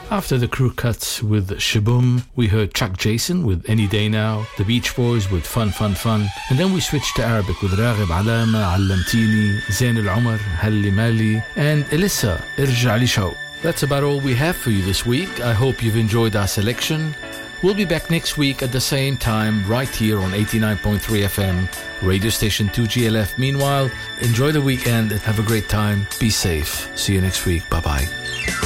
After the Crew Cuts with Shaboom, we heard Chuck Jason with Any Day Now, the Beach Boys with Fun Fun Fun, and then we switched to Arabic with Raghib Alama, Allamtini, Zain Al-Umar, Halli Mali, and Elissa, Irja' Li Shawq. That's about all we have for you this week. I hope you've enjoyed our selection. We'll be back next week at the same time, right here on 89.3 FM, radio station 2GLF. Meanwhile, enjoy the weekend and have a great time. Be safe. See you next week. Bye-bye.